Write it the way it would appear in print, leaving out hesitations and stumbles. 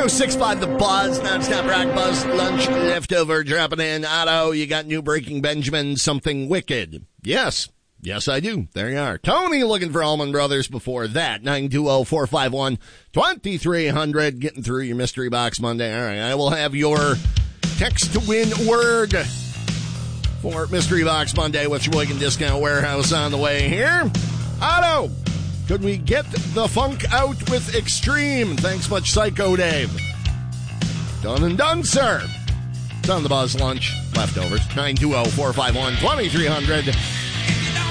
106.5 The Buzz, non-stop rock buzz, lunch leftover, dropping in. Otto, you got new Breaking Benjamin, Something Wicked. Yes, I do. There you are. Tony looking for Allman Brothers before that. 920-451-2300. Getting through your Mystery Box Monday. All right, I will have your text to win word for Mystery Box Monday with Sheboygan Discount Warehouse on the way here. Otto, could we get the funk out with Extreme? Thanks much, Psycho Dave. Done and done, sir. It's on the Buzz Lunch. Leftovers. 920-451-2300.